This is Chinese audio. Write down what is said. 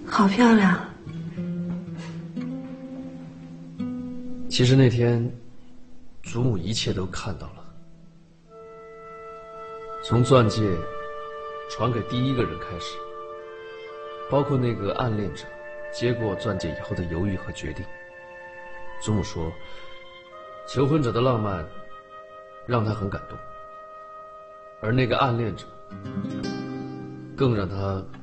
好漂亮。 其实那天，祖母一切都看到了，从钻戒传给第一个人开始，包括那个暗恋者接过钻戒以后的犹豫和决定。祖母说，求婚者的浪漫让她很感动，而那个暗恋者更让她